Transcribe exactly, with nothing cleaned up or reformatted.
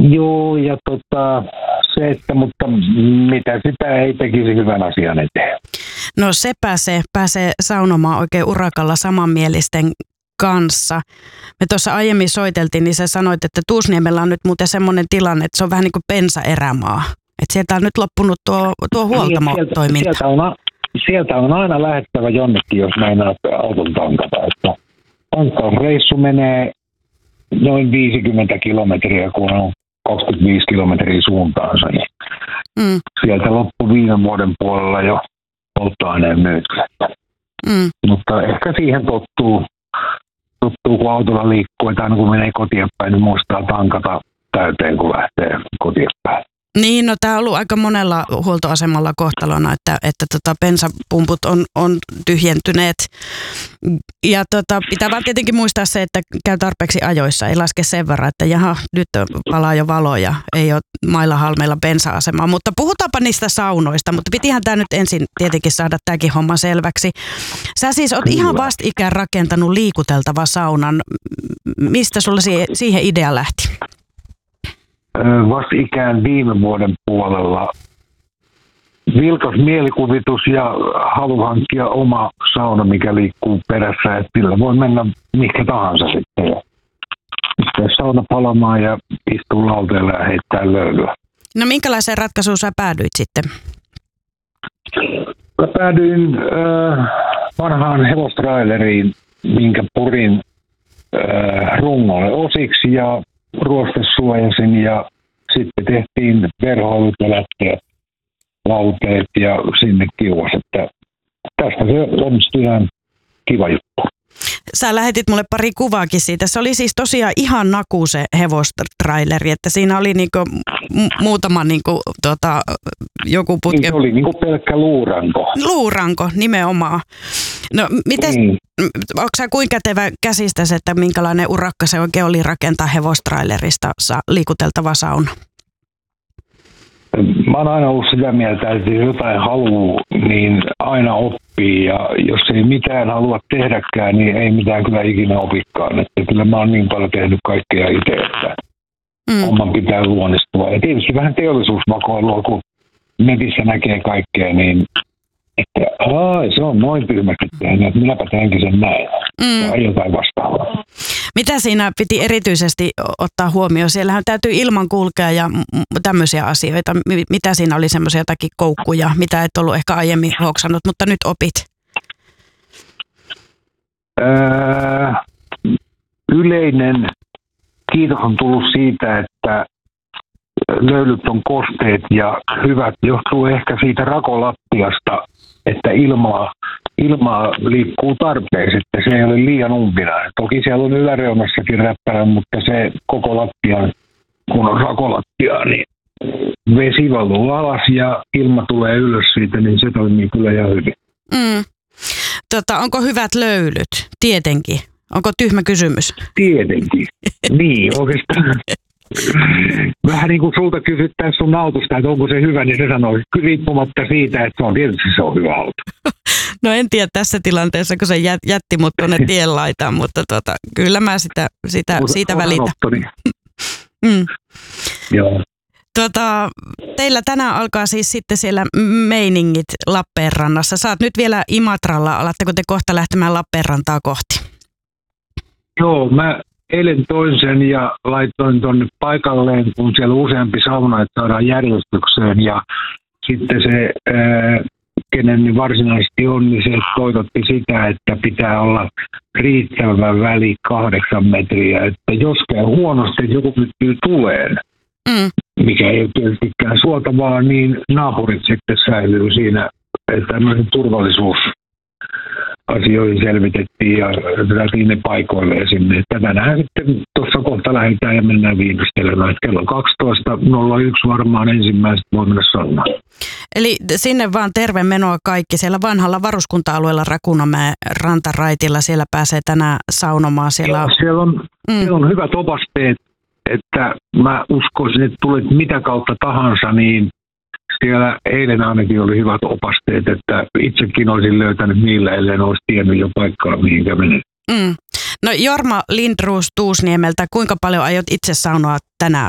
Joo, ja tota, se, että, mutta mitä sitä ei tekisi hyvän asian eteen. No se pääsee, pääsee saunomaan oikein urakalla samanmielisten kanssa. Me tuossa aiemmin soiteltiin, niin sä sanoit, että Tuusniemellä on nyt muuten semmoinen tilanne, että se on vähän niin kuin bensaerämaa. Että sieltä on nyt loppunut tuo, tuo huoltamotoiminta. Sieltä, sieltä, on, sieltä on aina lähettävä jonnekin, jos meinaa auton tankata. Että tankkausreissu menee noin viisikymmentä kilometriä, kun on kaksikymmentäviisi kilometriä suuntaansa. Niin mm. Sieltä loppui viime vuoden puolella jo polttoaineen myyttä. Mm. Mutta ehkä siihen tottuu, tottuu, kun autolla liikkuu, että aina kun menee kotiin päin, niin muistaa tankata täyteen, kun lähtee kotiin päin. Niin, no tämä on ollut aika monella huoltoasemalla kohtalona, että, että tota, bensapumput on, on tyhjentyneet. Ja tota, pitää vaan tietenkin muistaa se, että käy tarpeeksi ajoissa, ei laske sen verran, että jaha, nyt palaa jo valo ja ei ole mailla halmeilla bensa-asemaa. Mutta puhutaanpa niistä saunoista, mutta pitihän tämä nyt ensin tietenkin saada tämäkin homma selväksi. Sä siis oot ihan vastikään rakentanut liikuteltava saunan. Mistä sulla siihen idea lähti? Vastikään viime vuoden puolella vilkas mielikuvitus ja halu hankkia oma sauna, mikä liikkuu perässä, että sillä voi mennä mikä tahansa sitten. Sitten sauna palamaan ja istuu lauteella ja heittää löylyä. No minkälaiseen ratkaisuun sä päädyit sitten? Mä päädyin äh, vanhaan hevostraileriin, minkä purin äh, rungolle osiksi ja ruostesuojasin ja sitten tehtiin verhoilut ja lätteet, lauteet ja sinne kiuas, että tästä se onnistui ihan kiva juttu. Sä lähetit mulle pari kuvaakin siitä. Se oli siis tosiaan ihan naku se hevostraileri, että siinä oli niinku m- muutama niinku, tota, joku putke. Se oli niinku pelkkä luuranko. Luuranko, nimenomaan. No miten, mm. onko sä kuinka kätevä käsistäsi, että minkälainen urakka se oikein oli rakentaa hevostrailerista sa- liikuteltava sauna? Mä oon aina ollut sitä mieltä, että jos jotain haluaa, niin aina oppii. Ja jos ei mitään halua tehdäkään, niin ei mitään kyllä ikinä opikkaan. Että kyllä mä oon niin paljon tehnyt kaikkea itse, että mm. oman pitää luonnistua. Ja tietysti vähän teollisuusvakoilua, kun netissä näkee kaikkea, niin että ai, se on noin tyhmästi tehnyt, että minäpä tehenkin sen näin. Mm. Tai jotain vastaavaa. Mitä siinä piti erityisesti ottaa huomioon? Siellähän täytyy ilman kulkea ja tämmöisiä asioita. Mitä siinä oli semmoisia jotakin koukkuja, mitä et ollut ehkä aiemmin hoksannut, mutta nyt opit? Öö, yleinen kiitos on tullut siitä, että löylyt on kosteet ja hyvät. Johtuu ehkä siitä rakolattiasta, että ilmaa, ilmaa liikkuu tarpeeksi, että se ei ole liian umpinainen. Toki siellä on yläreunassakin räppärä, mutta se koko lattia, kun on rakolattia, niin vesi valuu alas ja ilma tulee ylös siitä, niin se toimii kyllä ihan hyvin. Mm. Tota, onko hyvät löylyt? Tietenkin. Onko tyhmä kysymys? Tietenkin. Niin, oikeastaan. Vähän niin kuin sulta kysyttäisiin sun autosta, että onko se hyvä, niin se sanoo riippumatta siitä, että se on tietysti se on hyvä auto. No en tiedä tässä tilanteessa, kun se jätti mut tuonne tien laitaan, mutta tota, kyllä mä sitä, sitä, siitä välitän. mm. Joo. Tota, teillä tänään alkaa siis sitten siellä meiningit Lappeenrannassa. Saat nyt vielä Imatralla, alatteko te kohta lähtemään Lappeenrantaa kohti? Joo, mä eilen toin sen ja laitoin tuonne paikalleen, kun siellä on useampi sauna, että saadaan järjestykseen. Ja sitten se, ää, kenen varsinaisesti on, niin se toitotti sitä, että pitää olla riittävä väli kahdeksan metriä. Että jos käy huonosti, että joku pystyy tuleen, mm. mikä ei ole tietystikään suotavaa, niin naapurit sitten säilyy siinä, että tämmöinen turvallisuus asioihin selvitettiin ja otettiin ne paikoilleen sinne. Tänään sitten tuossa kohta lähdetään ja mennään viimeistelemään. Että kello kaksitoista nolla yksi varmaan ensimmäiset voi mennä saunaan. Eli sinne vaan terve menoa kaikki. Siellä vanhalla varuskunta-alueella Rakunamäen rantaraitilla siellä pääsee tänään saunomaan. Siellä, Joo, siellä, on, mm. siellä on hyvät opasteet, että mä uskoisin, että tulet mitä kautta tahansa, niin siellä eilen ainakin oli hyvät opasteet, että itsekin olisin löytänyt niillä, ellei olisi tiennyt jo paikkaa, mihinkä menen. Mm. No Jorma Lindroos Tuusniemeltä, kuinka paljon aiot itse saunoa tänä